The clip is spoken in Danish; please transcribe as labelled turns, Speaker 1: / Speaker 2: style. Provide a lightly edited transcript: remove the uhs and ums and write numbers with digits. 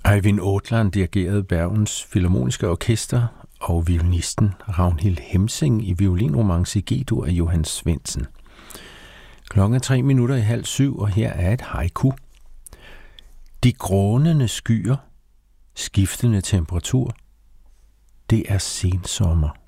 Speaker 1: Eivind Åtland dirigerede Bergens Filharmoniske Orkester og violinisten Ragnhild Hemsing i violinromance i G-dur af Johan Svendsen. Klokken er 6:03, og her er et haiku. De grånende skyer, skiftende temperatur, det er sensommer.